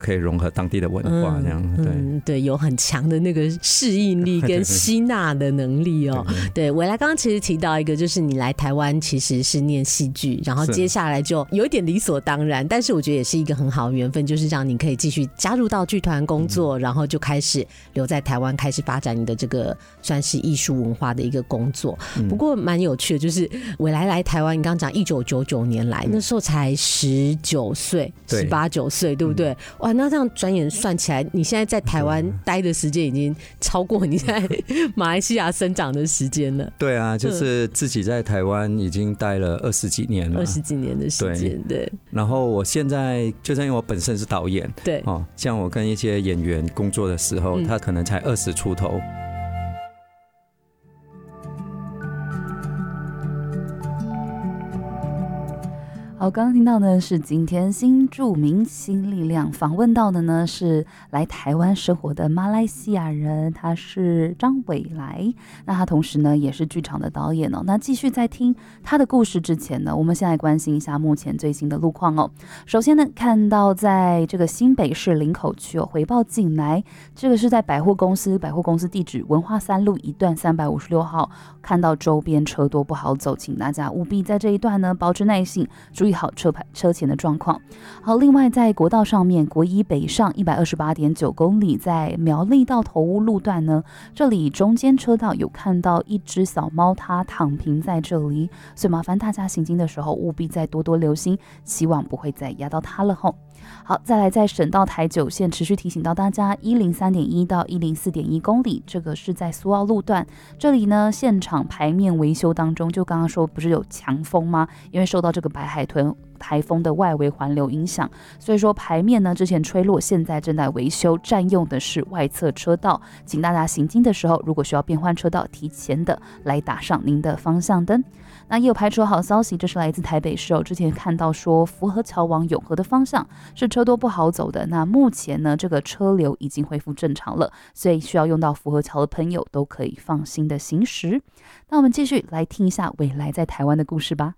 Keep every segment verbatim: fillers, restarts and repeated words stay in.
可以融合当地的文化这样。对、 嗯嗯、对，有很强的那个适应力跟吸纳的能力哦。对，未来刚刚其实提到一个，就是你来台湾其实是念戏剧，然后接下来就有一点理所当然，但是我觉得也是一个很好的缘分，就是让你可以继续加入到剧团工作、嗯、然后就开始留在台湾，开始发展你的这个算是艺术文化的一个工作。嗯、不过蛮有趣的，就是未来来台湾，你刚刚讲一九九九年来、嗯、那时候才十九岁十八九岁对不对、嗯、哇，那这样转眼算起来你现在在台湾待的时间已经超过你在马来西亚生长的时间了。 对啊，就是自己在台湾已经待了二十几年了， 二十几年的时间。 对, 对， 然后我现在就是因为我本身是导演， 对、 哦、像我跟一些演员工作的时候、嗯、他可能才二十出头。 好，刚刚听到的是今天新著名新力量，访问到的呢是来台湾生活的马来西亚人，他是张伟来，那他同时呢也是剧场的导演哦。那继续在听他的故事之前呢，我们先来关心一下目前最新的路况哦。首先呢，看到在这个新北市林口区有回报进来，这个是在百货公司，百货公司地址文化三路一段三百五十六号，看到周边车多不好走，请大家务必在这一段呢保持耐性，注意好车牌车前的状况。好，另外在国道上面，国一北上一百二十八点九公里，在苗栗到头屋路段呢，这里中间车道有看到一只小猫，它躺平在这里，所以麻烦大家行经的时候务必再多多留心，希望不会再压到它了吼。好，再来在省道台九线持续提醒到大家，一零三点一到一零四点一公里，这个是在苏澳路段，这里呢现场排面维修当中，就刚刚说不是有强风吗？因为受到这个白海豚台风的外围环流影响，所以说排面呢之前吹落，现在正在维修，占用的是外侧车道，请大家行经的时候，如果需要变换车道，提前的来打上您的方向灯。那也有排除好消息，这是来自台北市哦，之前看到说福和桥往永和的方向是车多不好走的，那目前呢这个车流已经恢复正常了，所以需要用到福和桥的朋友都可以放心的行驶。那我们继续来听一下未来在台湾的故事吧。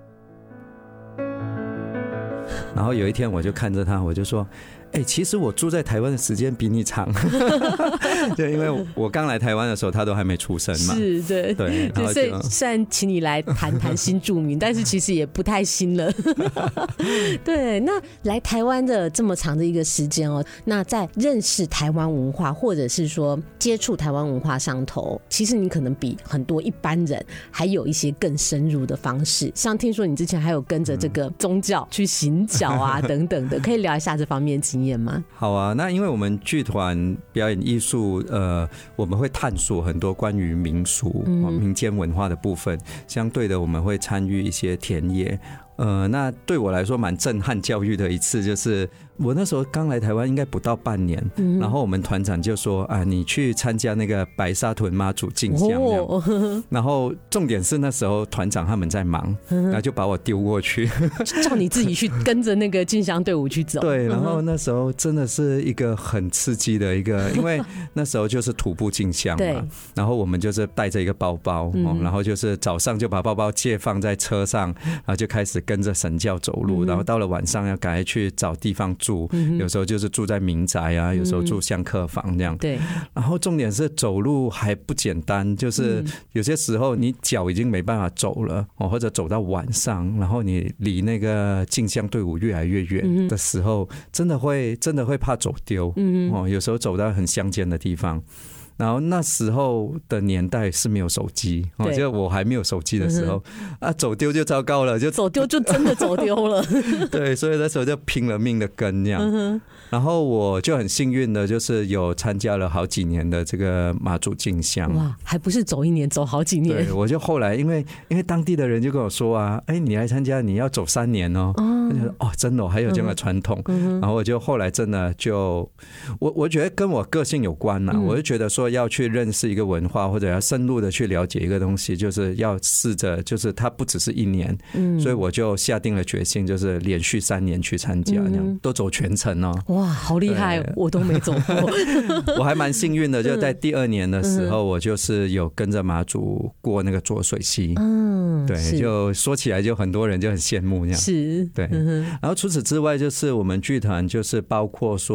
然后有一天我就看着他，我就说哎、欸，其实我住在台湾的时间比你长对，因为我刚来台湾的时候他都还没出生嘛， 是，对对，然后所以虽然请你来谈谈新住民但是其实也不太新了对，那来台湾的这么长的一个时间哦，那在认识台湾文化或者是说接触台湾文化上头，其实你可能比很多一般人还有一些更深入的方式，像听说你之前还有跟着这个宗教去行脚啊等等的，可以聊一下这方面经验吗？ 好啊，那因为我们剧团表演艺术，呃，我们会探索很多关于民俗、嗯、民间文化的部分，相对的我们会参与一些田野。呃，那对我来说蛮震撼教育的一次，就是我那时候刚来台湾应该不到半年、嗯、然后我们团长就说啊，你去参加那个白沙屯妈祖进香、哦、然后重点是那时候团长他们在忙，然后就把我丢过去叫你自己去跟着那个进香队伍去走。 对，然后那时候真的是一个很刺激的一个，因为那时候就是徒步进香嘛，然后我们就是带着一个包包、嗯哦、然后就是早上就把包包借放在车上，然后就开始跟着神教走路、嗯、然后到了晚上要赶快去找地方住、嗯、有时候就是住在民宅啊，有时候住像客房这样、嗯、对。然后重点是走路还不简单，就是有些时候你脚已经没办法走了、哦、或者走到晚上，然后你离那个进香队伍越来越远的时候、嗯、真的会真的会怕走丢、嗯哦、有时候走到很乡间的地方，然后那时候的年代是没有手机，哦，就我还没有手机的时候、嗯、啊，走丢就糟糕了，就走丢就真的走丢了对，所以那时候就拼了命的跟这样、嗯、然后我就很幸运的就是有参加了好几年的这个妈祖进香。 哇，还不是走一年走好几年。 对，我就后来因为因为当地的人就跟我说啊，哎，你来参加你要走三年哦。哦，哦真的、哦、还有这样的传统、嗯、然后我就后来真的就我我觉得跟我个性有关啦、嗯、我就觉得说要去认识一个文化或者要深入的去了解一个东西，就是要试着就是它不只是一年、嗯、所以我就下定了决心，就是连续三年去参加、嗯、这样都走全程哦。 哇，好厉害，我都没走过我还蛮幸运的，就在第二年的时候、嗯、我就是有跟着妈祖过那个浊水溪。嗯，对，就说起来就很多人就很羡慕这样。 是， 对、嗯、然后除此之外就是我们剧团就是包括说